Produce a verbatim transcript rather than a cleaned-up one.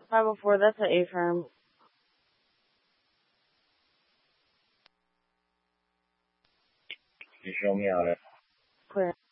five oh four, that's an A firm. You show me out it. Clear.